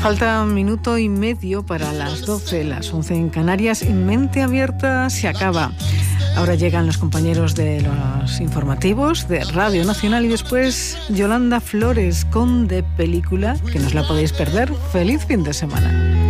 Falta un minuto y medio para las 12, las 11 en Canarias, y Mente Abierta se acaba. Ahora llegan los compañeros de los informativos de Radio Nacional y después Yolanda Flores con De Película, que no os la podéis perder. ¡Feliz fin de semana!